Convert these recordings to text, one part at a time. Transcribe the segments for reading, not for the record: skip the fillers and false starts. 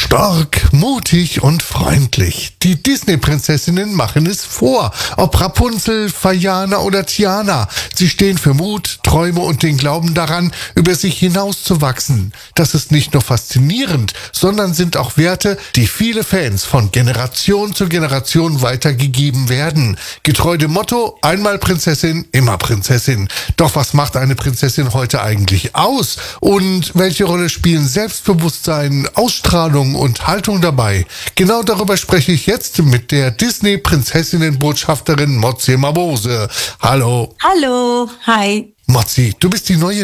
Stark, mutig und freundlich. Die Disney-Prinzessinnen machen es vor. Ob Rapunzel, Vajana oder Tiana. Sie stehen für Mut, Träume und den Glauben daran, über sich hinauszuwachsen. Das ist nicht nur faszinierend, sondern sind auch Werte, die viele Fans von Generation zu Generation weitergegeben werden. Getreu dem Motto, einmal Prinzessin, immer Prinzessin. Doch was macht eine Prinzessin heute eigentlich aus? Und welche Rolle spielen Selbstbewusstsein, Ausstrahlung und Haltung dabei? Genau darüber spreche ich jetzt mit der Disney-Prinzessinnen-Botschafterin Motsi Mabuse. Hallo. Hallo, hi. Motsi, du bist die neue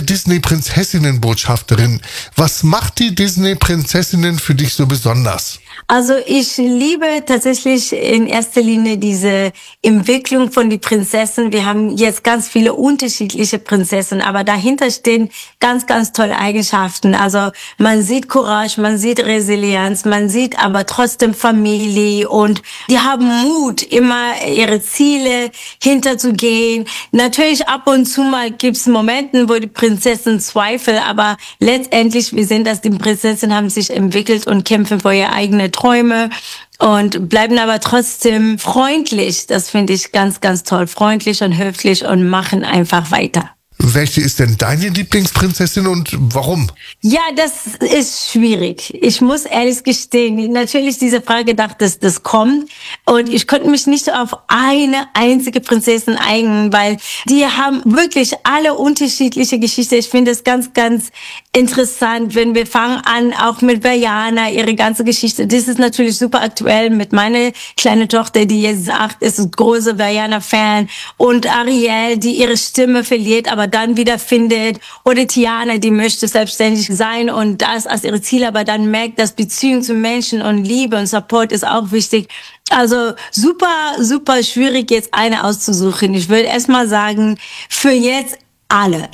Disney-Prinzessinnen-Botschafterin. Was macht die Disney-Prinzessinnen für dich so besonders? Also ich liebe tatsächlich in erster Linie diese Entwicklung von die Prinzessin. Wir haben jetzt ganz viele unterschiedliche Prinzessinnen, aber dahinter stehen ganz, ganz tolle Eigenschaften. Also man sieht Courage, man sieht Resilienz, man sieht aber trotzdem Familie und die haben Mut, immer ihre Ziele hinterzugehen. Natürlich ab und zu mal gibt's Momente, wo die Prinzessin zweifelt, aber letztendlich, wir sehen, dass die Prinzessinnen haben sich entwickelt und kämpfen für ihre eigene Träume und bleiben aber trotzdem freundlich. Das finde ich ganz, ganz toll. Freundlich und höflich und machen einfach weiter. Welche ist denn deine Lieblingsprinzessin und warum? Ja, das ist schwierig. Ich muss ehrlich gestehen, natürlich diese Frage dachte, das kommt. Und ich konnte mich nicht auf eine einzige Prinzessin einigen, weil die haben wirklich alle unterschiedliche Geschichten. Ich finde es ganz, ganz interessant, wenn wir fangen an, auch mit Vajana, ihre ganze Geschichte. Das ist natürlich super aktuell mit meiner kleinen Tochter, die jetzt 8 ist, ein großer Vajana-Fan. Und Ariel, die ihre Stimme verliert, aber dann wieder findet. Oder Tiana, die möchte selbstständig sein und das als ihre Ziele, aber dann merkt, dass Beziehung zu Menschen und Liebe und Support ist auch wichtig. Also super, super schwierig, jetzt eine auszusuchen. Ich würde erstmal sagen, für jetzt alle.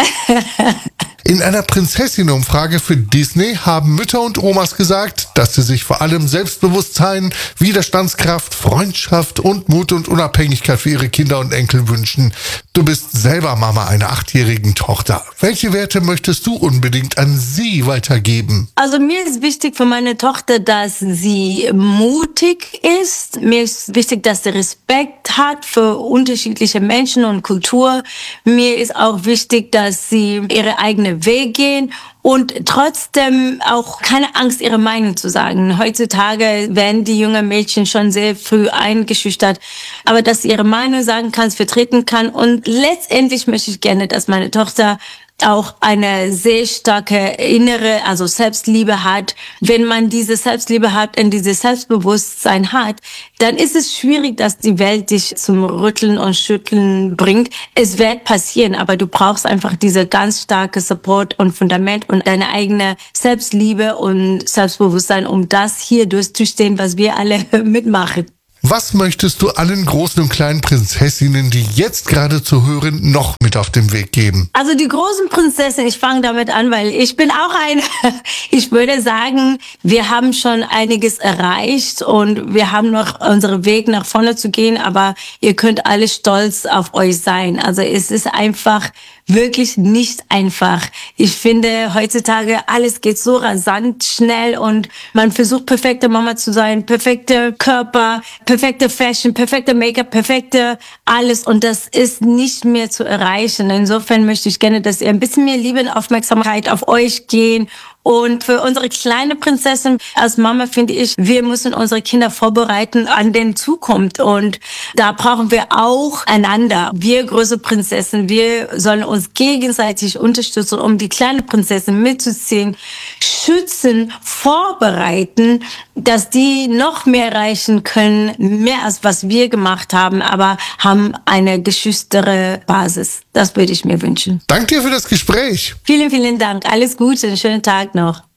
In einer Prinzessinnenumfrage für Disney haben Mütter und Omas gesagt, dass sie sich vor allem Selbstbewusstsein, Widerstandskraft, Freundschaft und Mut und Unabhängigkeit für ihre Kinder und Enkel wünschen. Du bist selber Mama einer 8-jährigen Tochter. Welche Werte möchtest du unbedingt an sie weitergeben? Also mir ist wichtig für meine Tochter, dass sie mutig ist. Mir ist wichtig, dass sie Respekt hat für unterschiedliche Menschen und Kultur. Mir ist auch wichtig, dass sie ihre eigene Weg gehen und trotzdem auch keine Angst, ihre Meinung zu sagen. Heutzutage werden die jungen Mädchen schon sehr früh eingeschüchtert, aber dass sie ihre Meinung sagen kann, vertreten kann. Und letztendlich möchte ich gerne, dass meine Tochter auch eine sehr starke innere, also Selbstliebe hat. Wenn man diese Selbstliebe hat und dieses Selbstbewusstsein hat, dann ist es schwierig, dass die Welt dich zum Rütteln und Schütteln bringt. Es wird passieren, aber du brauchst einfach diese ganz starke Support und Fundament und deine eigene Selbstliebe und Selbstbewusstsein, um das hier durchzustehen, was wir alle mitmachen. Was möchtest du allen großen und kleinen Prinzessinnen, die jetzt gerade zuhören, noch mit auf den Weg geben? Also die großen Prinzessinnen, ich fange damit an, weil ich bin auch eine. Ich würde sagen, wir haben schon einiges erreicht und wir haben noch unseren Weg nach vorne zu gehen, aber ihr könnt alle stolz auf euch sein. Also es ist einfach wirklich nicht einfach. Ich finde, heutzutage alles geht so rasant schnell und man versucht, perfekte Mama zu sein, perfekte Körper, perfekte Fashion, perfekte Make-up, perfekte alles und das ist nicht mehr zu erreichen. Insofern möchte ich gerne, dass ihr ein bisschen mehr Liebe und Aufmerksamkeit auf euch gehen. Und für unsere kleine Prinzessin als Mama finde ich, wir müssen unsere Kinder vorbereiten an den Zukunft. Und da brauchen wir auch einander. Wir große Prinzessin, wir sollen uns gegenseitig unterstützen, um die kleine Prinzessin mitzuziehen, schützen, vorbereiten, dass die noch mehr erreichen können, mehr als was wir gemacht haben, aber haben eine geschütztere Basis. Das würde ich mir wünschen. Danke dir für das Gespräch. Vielen, vielen Dank. Alles Gute, einen schönen Tag noch.